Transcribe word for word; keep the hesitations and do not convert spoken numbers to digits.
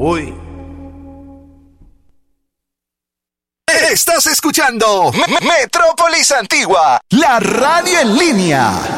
Uy. Estás escuchando Metrópolis Antigua, la radio en línea.